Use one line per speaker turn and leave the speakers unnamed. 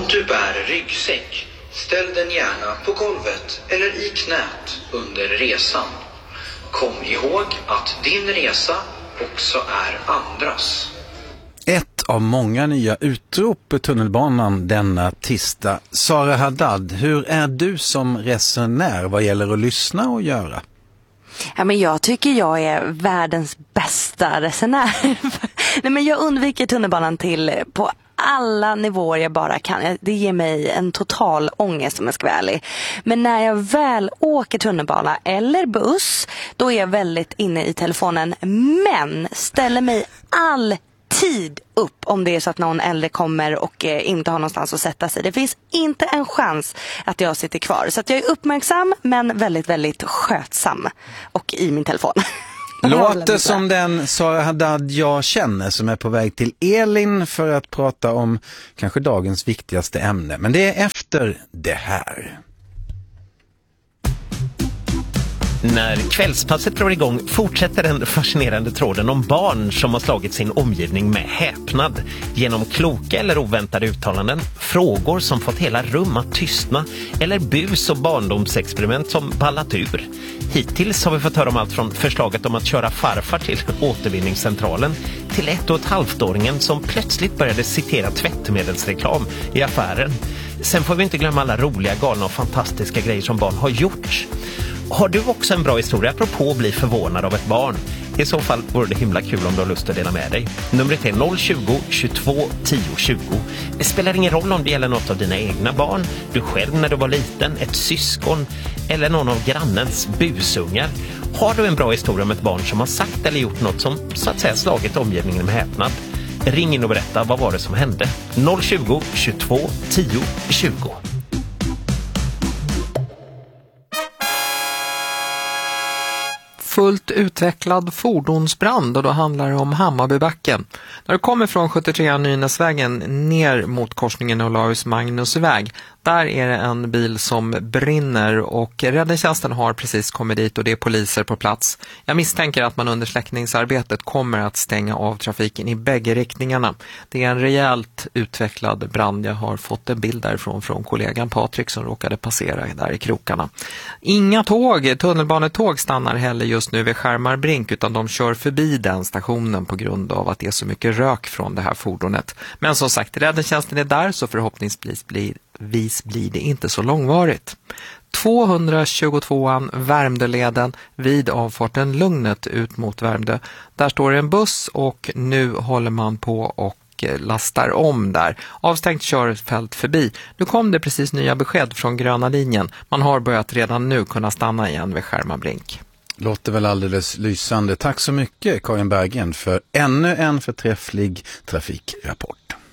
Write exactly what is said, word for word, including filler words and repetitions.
du bär ryggsäck, ställ den gärna på golvet eller i knät under resan. Kom ihåg att din resa också är andras.
Ett av många nya utrop på tunnelbanan denna tisdag. Sara Haddad, hur är du som resenär vad gäller att lyssna och göra?
Ja, men jag tycker jag är världens bästa resenär. Nej, men jag undviker tunnelbanan till på alla nivåer jag bara kan. Det ger mig en total ångest om jag ska vara ärlig. Men när jag väl åker tunnelbana eller buss, då är jag väldigt inne i telefonen. Men ställer mig alltid upp om det är så att någon äldre kommer och eh, inte har någonstans att sätta sig. Det finns inte en chans att jag sitter kvar. Så att jag är uppmärksam men väldigt, väldigt skötsam och i min telefon.
Låter som den Sara Haddad jag känner som är på väg till Elin för att prata om kanske dagens viktigaste ämne. Men det är efter det här.
När kvällspasset drar igång fortsätter den fascinerande tråden om barn som har slagit sin omgivning med häpnad genom kloka eller oväntade uttalanden, frågor som fått hela rum att tystna eller bus- och barndomsexperiment som ballat ur. Hittills har vi fått höra om allt från förslaget om att köra farfar till återvinningscentralen till ett och ett halvt-åringen som plötsligt började citera tvättmedelsreklam i affären. Sen får vi inte glömma alla roliga, galna och fantastiska grejer som barn har gjort. Har du också en bra historia apropå att bli förvånad av ett barn? I så fall vore det himla kul om du har lust att dela med dig. Numret är noll tjugo, tjugotvå, tio, tjugo. Det spelar ingen roll om det gäller något av dina egna barn, du själv när du var liten, ett syskon eller någon av grannens busungar. Har du en bra historia om ett barn som har sagt eller gjort något som så att säga slagit omgivningen med häpnad? Ring in och berätta vad var det som hände. noll tjugo, tjugotvå, tio, tjugo.
Fullt utvecklad fordonsbrand och då handlar det om Hammarbybacken. När du kommer från sjuttiotrean Nynäsvägen ner mot korsningen Olaus Magnusväg, där är det en bil som brinner och räddningstjänsten har precis kommit dit och det är poliser på plats. Jag misstänker att man under släckningsarbetet kommer att stänga av trafiken i bägge riktningarna. Det är en rejält utvecklad brand. Jag har fått en bild därifrån från kollegan Patrik som råkade passera där i krokarna. Inga tåg, tunnelbanetåg stannar heller just nu vid Skärmarbrink utan de kör förbi den stationen på grund av att det är så mycket rök från det här fordonet. Men som sagt, räddningstjänsten är där så förhoppningsvis blir vis blir det inte så långvarigt. tvåhundratjugotvåan Värmdöleden vid avfarten Lugnet ut mot Värmdö. Där står en buss och nu håller man på och lastar om där. Avstängt körfält förbi. Nu kom det precis nya besked från gröna linjen. Man har börjat redan nu kunna stanna igen vid Skärmarbrink.
Låter väl alldeles lysande. Tack så mycket Karin Bergen för ännu en förträfflig trafikrapport.